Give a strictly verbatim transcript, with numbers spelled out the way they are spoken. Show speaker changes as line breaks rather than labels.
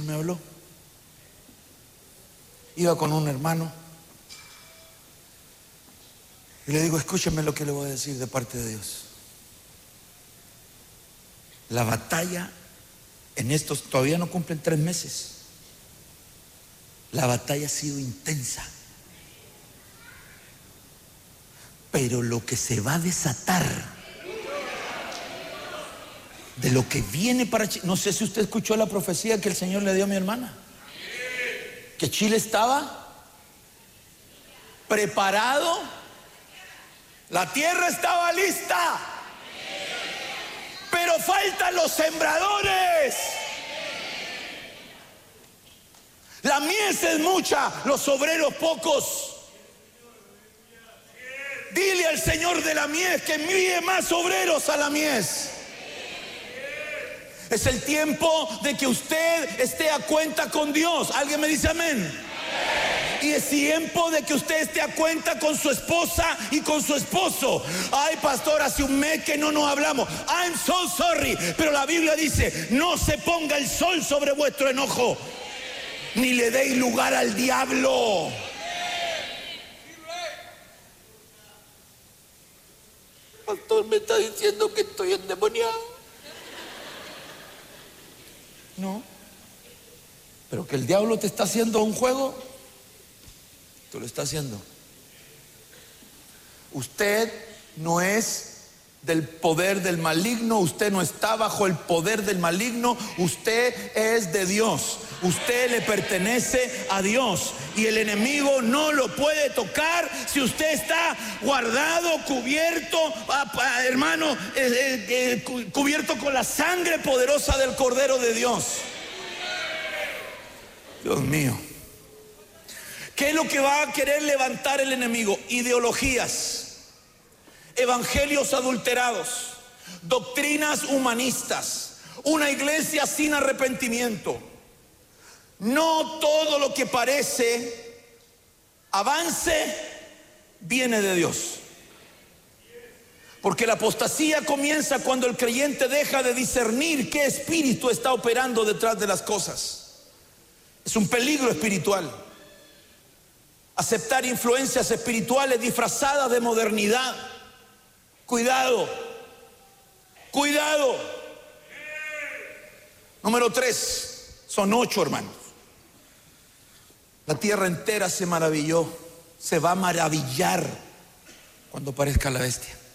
me habló. Iba con un hermano y le digo, escúcheme lo que le voy a decir de parte de Dios. La batalla en estos, todavía no cumplen tres meses. La batalla ha sido intensa. Pero lo que se va a desatar de lo que viene para Chile, no sé si usted escuchó la profecía que el Señor le dio a mi hermana, que Chile estaba preparado, la tierra estaba lista, pero faltan los sembradores. La mies es mucha, los obreros pocos. Dile al Señor de la mies que envíe más obreros a la mies. Es el tiempo de que usted esté a cuenta con Dios. ¿Alguien me dice amén? Y es tiempo de que usted esté a cuenta con su esposa y con su esposo. Ay, pastor, hace un mes que no nos hablamos. I'm so sorry. Pero la Biblia dice, no se ponga el sol sobre vuestro enojo, ni le deis lugar al diablo. Pastor, me está diciendo que estoy endemoniado. No. Pero que el diablo te está haciendo un juego, tú lo estás haciendo. Usted no es del poder del maligno, usted no está bajo el poder del maligno, usted es de Dios, usted le pertenece a Dios y el enemigo no lo puede tocar si usted está guardado, cubierto, hermano, eh, eh, cubierto con la sangre poderosa del Cordero de Dios. Dios mío, ¿qué es lo que va a querer levantar el enemigo? Ideologías, evangelios adulterados, doctrinas humanistas, una iglesia sin arrepentimiento. No todo lo que parece avance viene de Dios, porque la apostasía comienza cuando el creyente deja de discernir qué espíritu está operando detrás de las cosas. Es un peligro espiritual aceptar influencias espirituales disfrazadas de modernidad. Cuidado, cuidado. Número tres, son ocho, hermanos. La tierra entera se maravilló, se va a maravillar cuando aparezca la bestia.